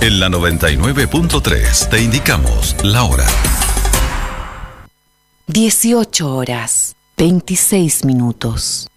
En la 99.3 te indicamos la hora. 18 horas, 26 minutos.